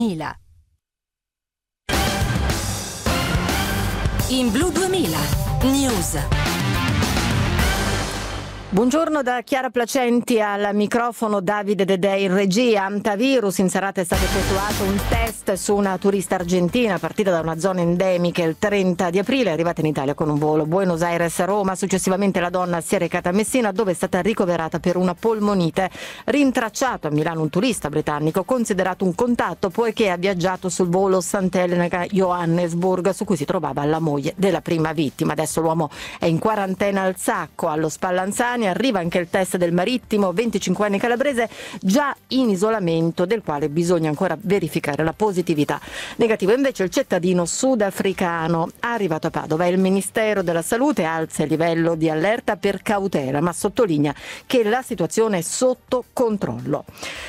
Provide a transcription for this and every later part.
2000. In Blu 2000 News. Buongiorno da Chiara Placenti, al microfono Davide Dedè in regia. Antivirus, in serata è stato effettuato un test su una turista argentina partita da una zona endemica il 30 di aprile, è arrivata in Italia con un volo Buenos Aires-Roma. Successivamente la donna si è recata a Messina, dove è stata ricoverata per una polmonite. Rintracciato a Milano un turista britannico considerato un contatto, poiché ha viaggiata sul volo Sant'Elena-Johannesburg, su cui si trovava la moglie della prima vittima. Adesso l'uomo è in quarantena al Sacco, allo Spallanzani. Arriva anche il test del marittimo 25enne calabrese, già in isolamento, del quale bisogna ancora verificare la positività. Negativo invece il cittadino sudafricano arrivato a Padova. Il Ministero della Salute alza il livello di allerta per cautela, ma sottolinea che la situazione è sotto controllo.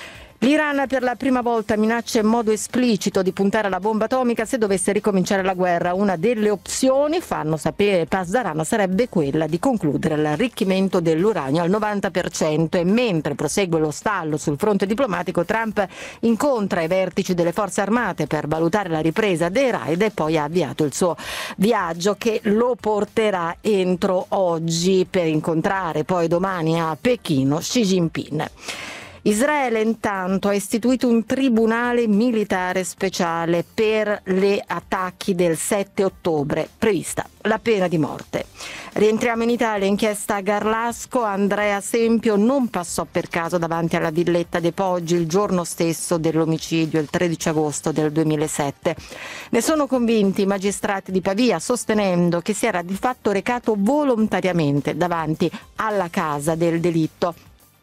L'Iran per la prima volta minaccia in modo esplicito di puntare alla bomba atomica se dovesse ricominciare la guerra. Una delle opzioni, fanno sapere Pasdaran, sarebbe quella di concludere l'arricchimento dell'uranio al 90%. E mentre prosegue lo stallo sul fronte diplomatico, Trump incontra i vertici delle forze armate per valutare la ripresa dei raid e poi ha avviato il suo viaggio, che lo porterà entro oggi per incontrare poi domani a Pechino Xi Jinping. Israele intanto ha istituito un tribunale militare speciale per gli attacchi del 7 ottobre, prevista la pena di morte. Rientriamo in Italia, inchiesta a Garlasco. Andrea Sempio non passò per caso davanti alla villetta dei Poggi il giorno stesso dell'omicidio, il 13 agosto del 2007. Ne sono convinti i magistrati di Pavia, sostenendo che si era di fatto recato volontariamente davanti alla casa del delitto.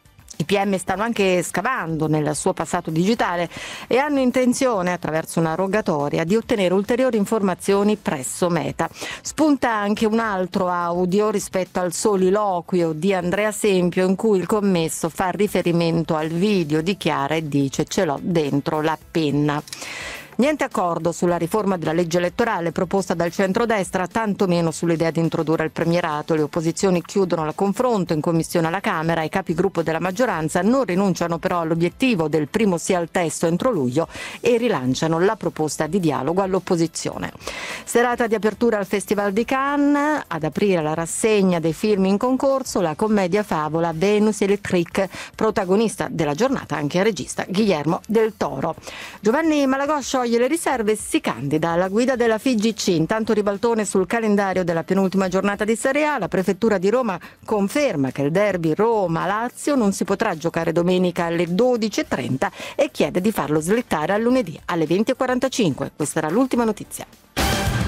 I PM stanno anche scavando nel suo passato digitale e hanno intenzione, attraverso una rogatoria, di ottenere ulteriori informazioni presso Meta. Spunta anche un altro audio rispetto al soliloquio di Andrea Sempio, in cui il commesso fa riferimento al video di Chiara e dice: "Ce l'ho dentro la penna". Niente accordo sulla riforma della legge elettorale proposta dal centrodestra, tantomeno sull'idea di introdurre il premierato. Le opposizioni chiudono il confronto in commissione alla Camera. I capigruppo della maggioranza non rinunciano però all'obiettivo del primo sì al testo entro luglio e rilanciano la proposta di dialogo all'opposizione. Serata di apertura al Festival di Cannes, ad aprire la rassegna dei film in concorso, la commedia favola Venus Electrique, protagonista della giornata anche il regista Guillermo del Toro. Giovanni Malagò scioglie le riserve e si candida alla guida della FIGC. Intanto ribaltone sul calendario della penultima giornata di Serie A. La prefettura di Roma conferma che il derby Roma-Lazio non si potrà giocare domenica alle 12:30 e chiede di farlo slittare a lunedì alle 20:45. Questa era l'ultima notizia.